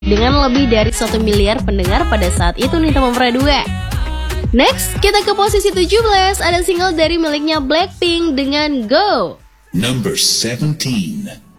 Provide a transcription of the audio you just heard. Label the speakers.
Speaker 1: dengan lebih dari 1 miliar pendengar pada saat itu nih teman berdua. Next, kita ke posisi 17, ada single dari miliknya Blackpink dengan Go.
Speaker 2: Number 17.